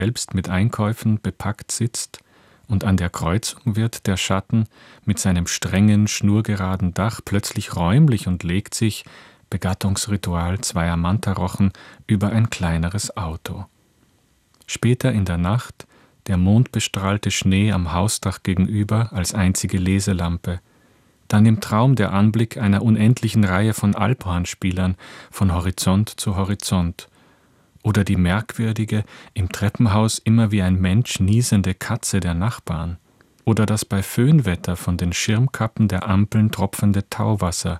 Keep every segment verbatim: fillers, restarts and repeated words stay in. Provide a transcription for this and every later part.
selbst mit Einkäufen bepackt sitzt, und an der Kreuzung wird der Schatten mit seinem strengen, schnurgeraden Dach plötzlich räumlich und legt sich, Begattungsritual zweier Mantarochen, über ein kleineres Auto. Später in der Nacht der mondbestrahlte Schnee am Hausdach gegenüber als einzige Leselampe, dann im Traum der Anblick einer unendlichen Reihe von Alphornspielern von Horizont zu Horizont, oder die merkwürdige, im Treppenhaus immer wie ein Mensch niesende Katze der Nachbarn, oder das bei Föhnwetter von den Schirmkappen der Ampeln tropfende Tauwasser.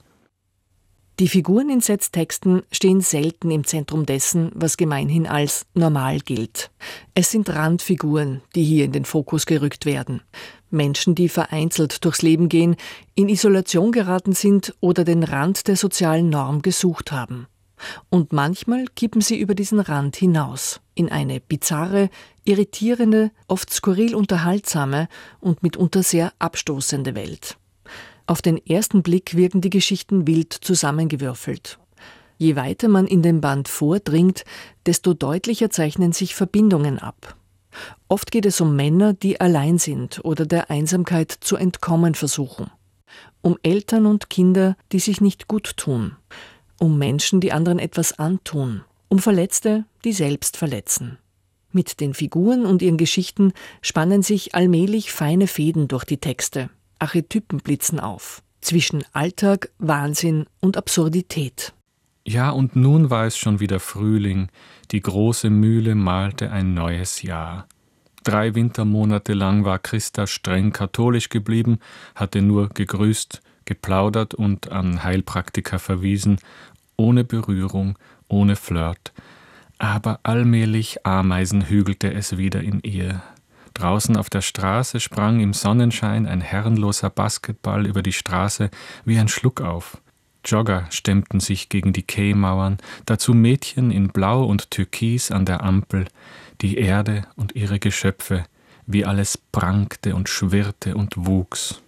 Die Figuren in Setz Texten stehen selten im Zentrum dessen, was gemeinhin als normal gilt. Es sind Randfiguren, die hier in den Fokus gerückt werden. Menschen, die vereinzelt durchs Leben gehen, in Isolation geraten sind oder den Rand der sozialen Norm gesucht haben. Und manchmal kippen sie über diesen Rand hinaus, in eine bizarre, irritierende, oft skurril unterhaltsame und mitunter sehr abstoßende Welt. Auf den ersten Blick wirken die Geschichten wild zusammengewürfelt. Je weiter man in den Band vordringt, desto deutlicher zeichnen sich Verbindungen ab. Oft geht es um Männer, die allein sind oder der Einsamkeit zu entkommen versuchen. Um Eltern und Kinder, die sich nicht gut tun. Um Menschen, die anderen etwas antun. Um Verletzte, die selbst verletzen. Mit den Figuren und ihren Geschichten spannen sich allmählich feine Fäden durch die Texte. Archetypen blitzen auf. Zwischen Alltag, Wahnsinn und Absurdität. Ja, und nun war es schon wieder Frühling. Die große Mühle malte ein neues Jahr. Drei Wintermonate lang war Christa streng katholisch geblieben, hatte nur gegrüßt, geplaudert und an Heilpraktiker verwiesen, ohne Berührung, ohne Flirt. Aber allmählich ameisenhügelte es wieder in ihr. Draußen auf der Straße sprang im Sonnenschein ein herrenloser Basketball über die Straße wie ein Schluckauf. Jogger stemmten sich gegen die Quaimauern, dazu Mädchen in Blau und Türkis an der Ampel, die Erde und ihre Geschöpfe, wie alles prangte und schwirrte und wuchs.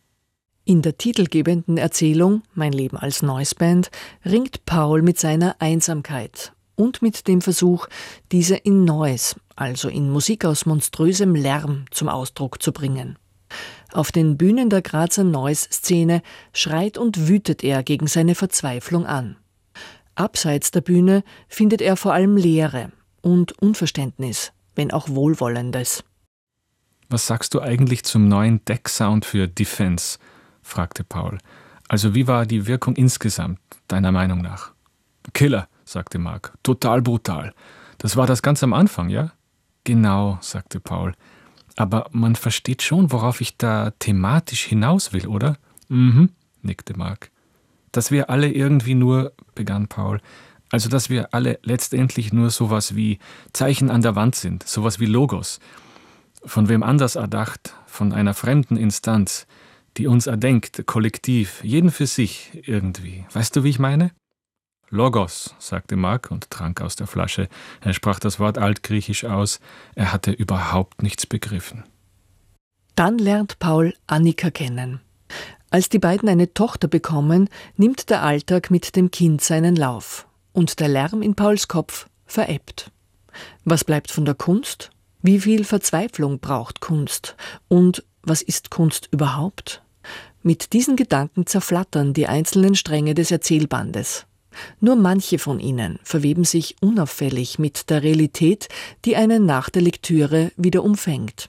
In der titelgebenden Erzählung »Mein Leben als Noiseband« ringt Paul mit seiner Einsamkeit und mit dem Versuch, diese in Noise, also in Musik aus monströsem Lärm, zum Ausdruck zu bringen. Auf den Bühnen der Grazer Noise-Szene schreit und wütet er gegen seine Verzweiflung an. Abseits der Bühne findet er vor allem Leere und Unverständnis, wenn auch Wohlwollendes. »Was sagst du eigentlich zum neuen Decksound für Defense?« fragte Paul. »Also wie war die Wirkung insgesamt, deiner Meinung nach?« »Killer«, sagte Mark. »Total brutal. Das war das ganz am Anfang, ja?« »Genau«, sagte Paul. »Aber man versteht schon, worauf ich da thematisch hinaus will, oder?« »Mhm«, nickte Mark. »Dass wir alle irgendwie nur«, begann Paul, »also dass wir alle letztendlich nur sowas wie Zeichen an der Wand sind, sowas wie Logos. Von wem anders erdacht, von einer fremden Instanz, die uns erdenkt, kollektiv, jeden für sich irgendwie. Weißt du, wie ich meine?« »Logos«, sagte Mark und trank aus der Flasche. Er sprach das Wort altgriechisch aus. Er hatte überhaupt nichts begriffen. Dann lernt Paul Annika kennen. Als die beiden eine Tochter bekommen, nimmt der Alltag mit dem Kind seinen Lauf. Und der Lärm in Pauls Kopf verebbt. Was bleibt von der Kunst? Wie viel Verzweiflung braucht Kunst? Und was ist Kunst überhaupt? Mit diesen Gedanken zerflattern die einzelnen Stränge des Erzählbandes. Nur manche von ihnen verweben sich unauffällig mit der Realität, die einen nach der Lektüre wieder umfängt.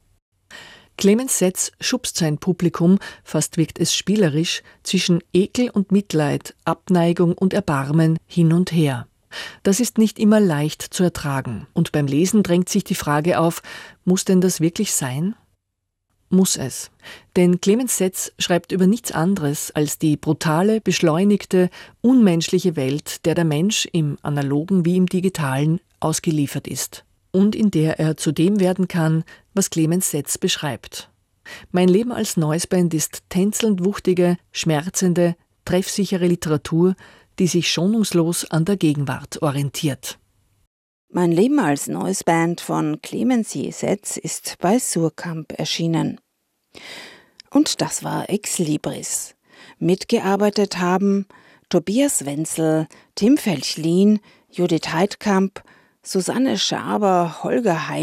Clemens Setz schubst sein Publikum, fast wirkt es spielerisch, zwischen Ekel und Mitleid, Abneigung und Erbarmen hin und her. Das ist nicht immer leicht zu ertragen. Und beim Lesen drängt sich die Frage auf, muss denn das wirklich sein? Muss es. Denn Clemens Setz schreibt über nichts anderes als die brutale, beschleunigte, unmenschliche Welt, der der Mensch im Analogen wie im Digitalen ausgeliefert ist. Und in der er zu dem werden kann, was Clemens Setz beschreibt. Mein Leben als Noiseband ist tänzelnd wuchtige, schmerzende, treffsichere Literatur, die sich schonungslos an der Gegenwart orientiert. Mein Leben als Noiseband von Clemens J. Setz ist bei Suhrkamp erschienen. Und das war Ex Libris. Mitgearbeitet haben Tobias Wenzel, Tim Felchlin, Judith Heidkamp, Susanne Schaber, Holger Hein